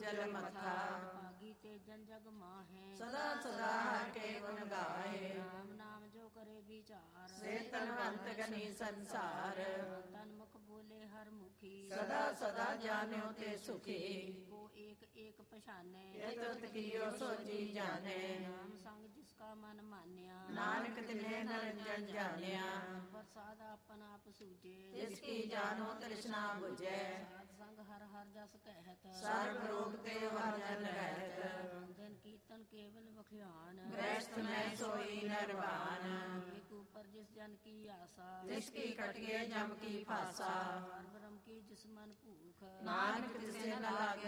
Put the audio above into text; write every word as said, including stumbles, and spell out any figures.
ਜਲ ਮਥਾ। ਭਾਗੀ ਤੇ ਜਨ ਜਗ ਮਾਹੇ, ਸਦਾ ਸਦਾ ਹਰ ਕੇ ਗੁਣ ਗਾਏ। ਰਾਮ ਨਾਮ ਜੋ ਕਰੇ ਵਿਚਾਰ, ਸੇ ਤਨਵੰਤ ਗਨੀ ਸੰਸਾਰ। ਤਨ ਮੁਖ ਬੋਲੇ ਹਰ ਮੁਖੀ, ਸਦਾ ਸਦਾ ਜਾਣਿਓ ਤੇ ਸੁਖੀ। ਕੋ ਏਕ ਏਕ ਪਛਾਨੇ, ਇਹ ਤੁਤ ਕੀਓ ਸੋਚੀ ਜਾਣੇ। ਨਾਮ ਸੰਗ ਜਿਸ ਕਾ ਮਨ ਮਾਨਿਆ, ਨਾਨਕ ਤਿਨੇ ਨਰੰਜਨ ਜਾਣਿਆ। ਪ੍ਰਸਾਦ ਆਪਨ ਆਪ ਸੂਝੇ, ਜਿਸ ਕੀ ਜਾਨੋ ਤ੍ਰਿਸ਼ਨਾ ਬੁਝੈ। ਸਾਧ ਸੰਗ ਹਰ ਹਰ ਜਸ ਕਹਿਤ, ਸਰਬ ਰੋਗ ਤੇ ਵਰਜਨ ਰਹਿਤ। ਦਿਨ ਕੀਰਤਨ ਕੇਵਲ ਬਖਿਆਨ, ਗ੍ਰਸਥ ਮੈਂ ਸੋਈ ਨਿਰਵਾਣ। ਏਕ ਉਪਰ ਜਿਸ ਜਨ ਕੀ ਆਸਾ, ਜਿਸ ਕੀ ਕਟਿਏ ਜਮ ਕੀ ਫਾਸਾ। ਹਰ ਬ੍ਰਹਮ ਕੀ ਜਿਸ ਮਨ ਭੂਖ, ਨਾਨਕ ਤਿਸੇ ਨ ਲਾਗੇ